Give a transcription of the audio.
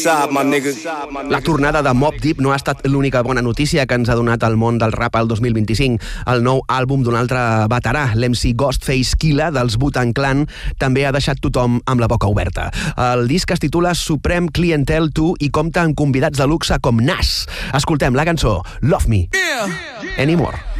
La tornada de Mobb Deep no ha estat l'única bona notícia que ens ha donat el món del rap al 2025. El nou àlbum d'un altre veterà, l'MC Ghostface Killah dels Wu-Tang Clan, també ha deixat tothom amb la boca oberta. El disc es titula Supreme Clientele 2 i compta amb convidats de luxe com Nas. Escoltem la cançó Love Me Anymore.